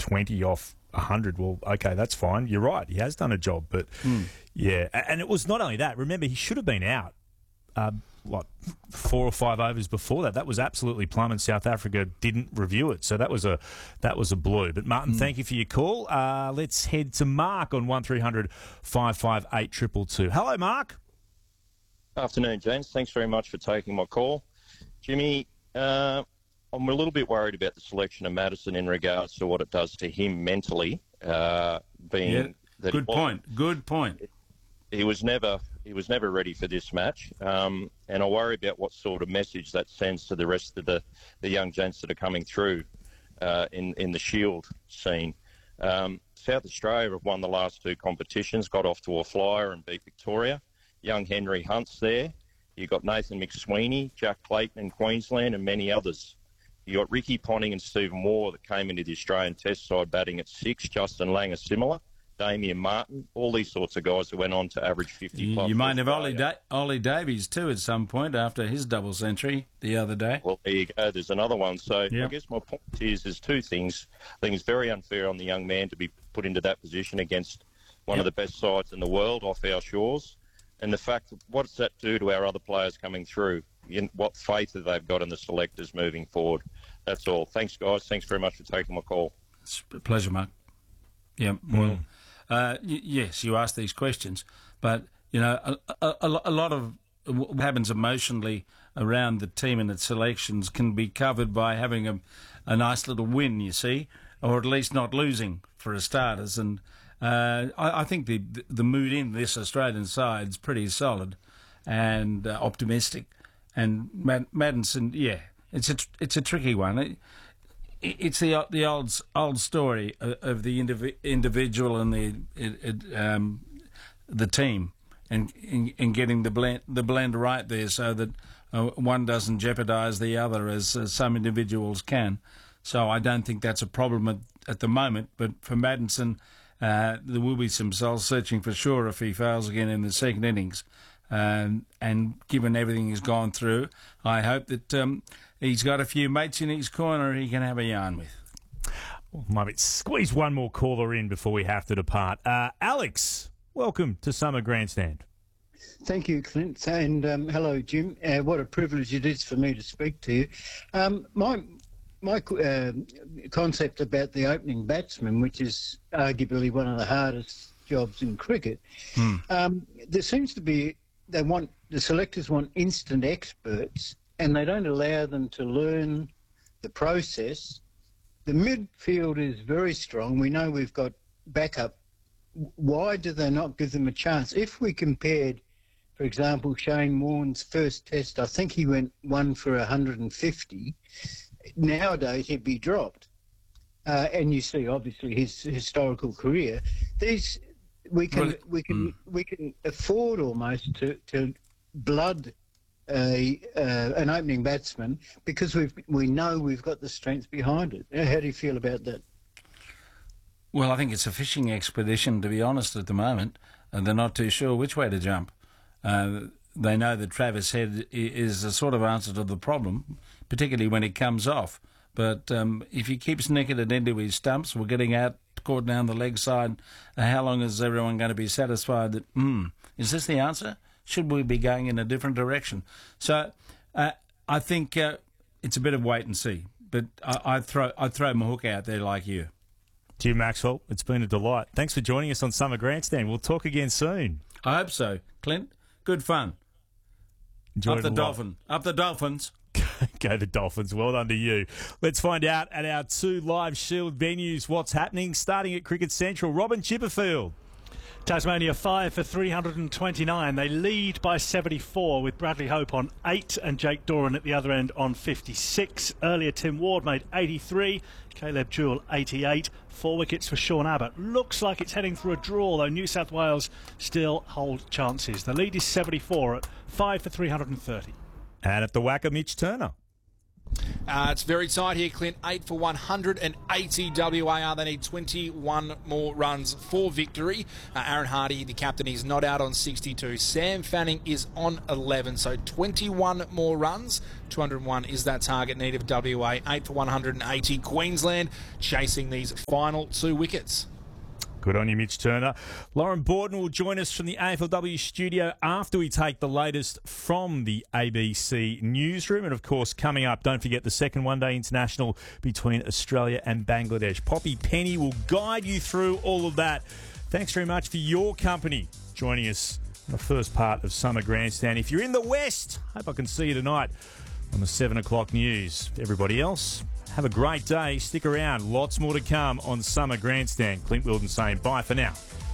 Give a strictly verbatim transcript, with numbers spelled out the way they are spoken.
twenty off one hundred. Well, okay, that's fine. You're right. He has done a job. But, mm. yeah, and it was not only that. Remember, he should have been out, uh, like, four or five overs before that. That was absolutely plumb, and South Africa didn't review it. So that was a that was a blue. But, Martin, mm. thank you for your call. Uh, let's head to Mark on one three hundred five five eight two two two. Hello, Mark. Afternoon, James. Thanks very much for taking my call. Jimmy, uh, I'm a little bit worried about the selection of Maddinson in regards to what it does to him mentally. Uh, being yeah, that good point. Good point. He was never he was never ready for this match, um, and I worry about what sort of message that sends to the rest of the, the young gents that are coming through uh, in in the Shield scene. Um, South Australia have won the last two competitions, got off to a flyer and beat Victoria. Young Henry Hunt's there. You've got Nathan McSweeney, Jack Clayton in Queensland, and many others. You've got Ricky Ponting and Stephen Moore that came into the Australian Test side batting at six. Justin Langer similar. Damien Martin, all these sorts of guys that went on to average fifty plus. You might have Ollie, da- Ollie Davies too at some point after his double century the other day. Well, there you go. There's another one. So yep. I guess my point is there's two things. I think it's very unfair on the young man to be put into that position against one yep. of the best sides in the world off our shores. And the fact, what does that do to our other players coming through? In what faith that they've got in the selectors moving forward? That's all. Thanks, guys. Thanks very much for taking my call. It's a pleasure, Mark. Yeah, well, mm. uh, y- yes, you ask these questions, but, you know, a, a, a lot of what happens emotionally around the team and its selections can be covered by having a, a nice little win, you see, or at least not losing for a starters. And uh, I, I think the the mood in this Australian side is pretty solid and uh, optimistic. And Mad- Maddinson, yeah, it's a it's a tricky one. It, it's the the old old story of the indiv- individual and the it, it, um, the team, and in, in getting the blend the blend right there, so that uh, one doesn't jeopardise the other as uh, some individuals can. So I don't think that's a problem at, at the moment. But for Maddinson, uh, there will be some soul searching for sure if he fails again in the second innings. Um, and given everything he's gone through, I hope that um, he's got a few mates in his corner he can have a yarn with. Well, might squeeze one more caller in before we have to depart. Uh, Alex, welcome to Summer Grandstand. Thank you, Clint, and um, hello, Jim. Uh, what a privilege it is for me to speak to you. Um, my my uh, concept about the opening batsman, which is arguably one of the hardest jobs in cricket, hmm. um, there seems to be they want the selectors want instant experts, and they don't allow them to learn the process. The midfield is very strong. We know we've got backup. Why do they not give them a chance? If we compared, for example, Shane Warne's first test, I think he went one for one hundred fifty. Nowadays, he'd be dropped. Uh, and you see, obviously, his historical career. These we can well, we can mm. we can afford almost to to blood a uh, an opening batsman because we we know we've got the strength behind it. How do you feel about that? Well, I think it's a fishing expedition, to be honest, at the moment, and they're not too sure which way to jump. Uh, they know that Travis Head is a sort of answer to the problem, particularly when it comes off. But um, if he keeps nicking it into his stumps, we're getting out, caught down the leg side, uh, how long is everyone going to be satisfied that, hmm, is this the answer? Should we be going in a different direction? So uh, I think uh, it's a bit of wait and see. But I, I'd, throw, I'd throw my hook out there like you. Jim Maxwell, it's been a delight. Thanks for joining us on Summer Grandstand. We'll talk again soon. I hope so. Clint, good fun. Enjoyed Up the Dolphin. Up the Dolphins. Go the Dolphins. Well done to you. Let's find out at our two live Shield venues what's happening, starting at Cricket Central. Robin Chipperfield. Tasmania five for three hundred twenty-nine. They lead by seventy-four with Bradley Hope on eight and Jake Doran at the other end on fifty-six. Earlier, Tim Ward made eighty-three. Caleb Jewell, eighty-eight. Four wickets for Sean Abbott. Looks like it's heading for a draw, though New South Wales still hold chances. The lead is seventy-four at five for three hundred thirty. And at the Wacker, Mitch Turner. Uh, it's very tight here, Clint. eight for one hundred eighty W A R. They need twenty-one more runs for victory. Uh, Aaron Hardy, the captain, is not out on sixty-two. Sam Fanning is on eleven. So twenty-one more runs. two hundred one is that target need of W A. eight for one hundred eighty. Queensland chasing these final two wickets. Good on you, Mitch Turner. Lauren Borden will join us from the A F L W studio after we take the latest from the A B C newsroom. And, of course, coming up, don't forget the second one-day international between Australia and Bangladesh. Poppy Penny will guide you through all of that. Thanks very much for your company joining us on the first part of Summer Grandstand. If you're in the West, hope I can see you tonight on the seven o'clock news. Everybody else, have a great day. Stick around. Lots more to come on Summer Grandstand. Clint Wilden saying bye for now.